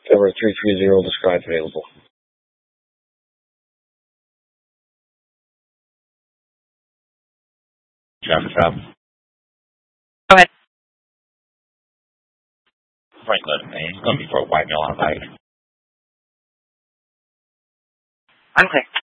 Cover 330, describe available. Traffic stop. Go ahead. Frank left, man. It's going to be for a white male on bike. Unclear.